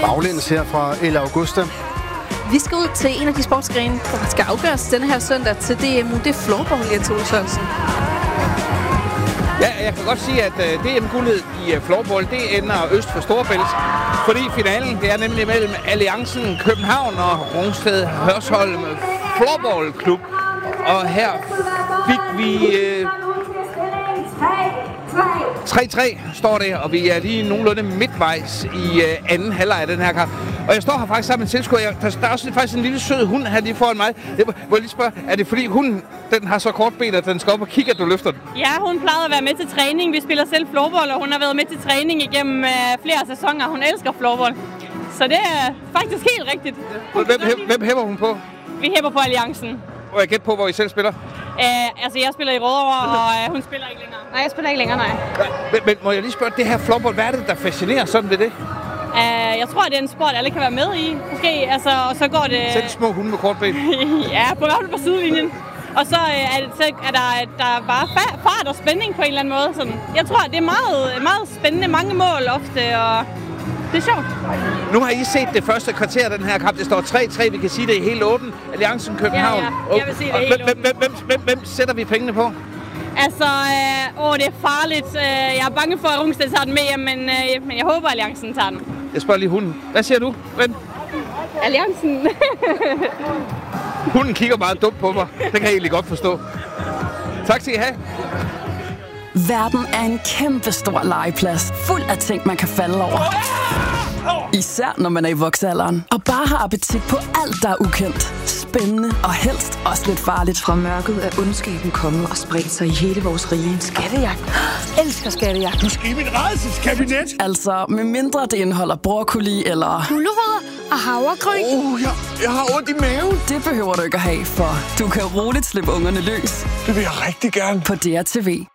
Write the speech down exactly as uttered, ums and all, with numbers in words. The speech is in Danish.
baglæns her fra El Augusta. Vi skal ud til en af de sportsgrene, der skal afgøres denne her søndag til D M U. Det er floorball, Jens Ole Sørensen. Ja, jeg kan godt sige, at uh, D M-guldet i uh, floorball, det ender øst for Storebælt. Fordi finalen, det er nemlig mellem Alliancen København og Rungsted Hørsholm Floorball Klub. Og her fik vi uh, tre tre, står det, og vi er lige nogenlunde midtvejs i uh, anden halvleg af den her kamp. Og jeg står her faktisk sammen med en tilskuer. Der, der er også faktisk en lille sød hund her lige foran mig. Jeg må jeg lige spørge, er det fordi hunden den har så kort ben, at den skal op og kigge, at du løfter den? Ja, hun plejede at være med til træning. Vi spiller selv floorball, og hun har været med til træning igennem uh, flere sæsoner. Hun elsker floorball. Så det er faktisk helt rigtigt. Hvem, hvem, hvem hæpper hun på? Vi hæpper på Alliancen. Og jeg gætter på, hvor I selv spiller? Uh, altså, jeg spiller i Rødovre, og uh, hun spiller ikke længere. Nej, jeg spiller ikke længere, nej. Men, men må jeg lige spørge, det her floorball, hvad er det, der fascinerer sådan ved det? Uh, jeg tror, det er en sport, alle kan være med i. Måske, altså, og så går det... Selv små hunde med kort ben? Ja, på hvert fald på sidelinjen. Og så uh, er, det, så er der, der er bare fart og spænding på en eller anden måde. Sådan. Jeg tror, det er meget, meget spændende. Mange mål ofte, og det er sjovt. Nu har I set det første kvarter af den her kamp. Det står tre tre. Vi kan sige, det er helt åbent. Alliancen København. Ja, ja. Jeg vil sige, det er helt hvem, hvem, hvem, hvem, hvem sætter vi pengene på? Altså, øh, åh, det er farligt. Jeg er bange for, at Rungsted tager den med hjem, men, øh, men jeg håber, at Alliancen tager den. Jeg spørger lige hunden. Hvad siger du, ven? Alliancen. Hunden kigger meget dumt på mig. Det kan jeg egentlig godt forstå. Tak skal I have. Verden er en kæmpe stor legeplads, fuld af ting, man kan falde over. Især når man er i voksealderen og bare har appetit på alt, der er ukendt, spændende og helst også lidt farligt. Fra mørket er ondskaben kommet og spredt sig i hele vores rige. Skattejagt. Elsker skattejagt. Du skal i mit rædselskabinet. Altså, med mindre det indeholder broccoli eller gulerødder og havregryn. Oh, jeg, jeg har ondt i maven. Det behøver du ikke at have, for du kan roligt slippe ungerne løs. Det vil jeg rigtig gerne. På D R T V.